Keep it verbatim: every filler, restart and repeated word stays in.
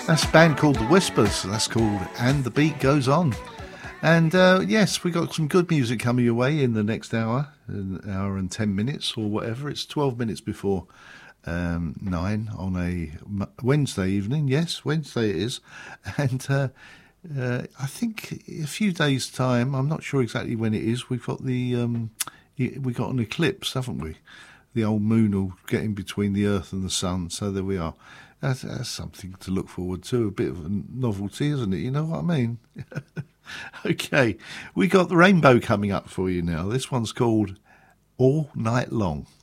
That's a band called The Whispers. That's called And the Beat Goes On. And uh, yes, we got some good music coming your way in the next hour, an hour and ten minutes or whatever. It's twelve minutes before um, nine on a Wednesday evening. Yes, Wednesday it is. And uh, uh, I think a few days' time, I'm not sure exactly when it is, we've got the um, we got an eclipse, haven't we? The old moon will get in between the earth and the sun, so there we are. That's, that's something to look forward to, a bit of a novelty, isn't it? You know what I mean? Okay, we got the Rainbow coming up for you now. This one's called All Night Long.